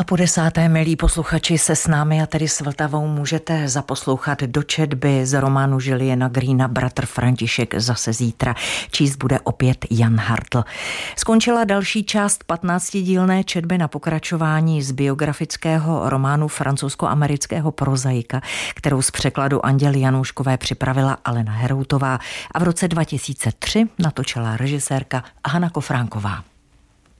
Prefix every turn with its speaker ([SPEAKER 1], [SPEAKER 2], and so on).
[SPEAKER 1] po 10. milí posluchači, se s námi a tedy s Vltavou můžete zaposlouchat do četby z románu Juliana Greena Bratr František zase zítra. Číst bude opět Jan Hartl. Skončila další část 15dílné četby na pokračování z biografického románu francouzsko-amerického prozaika, kterou z překladu Anděly Janouškové připravila Alena Heroutová a v roce 2003 natočila režisérka Hana Kofránková.